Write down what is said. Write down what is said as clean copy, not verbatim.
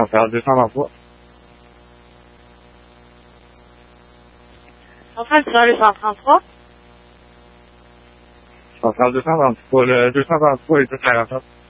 Centrale 223. Centrale sur le 133. Centrale 223, le 223 est tout 47.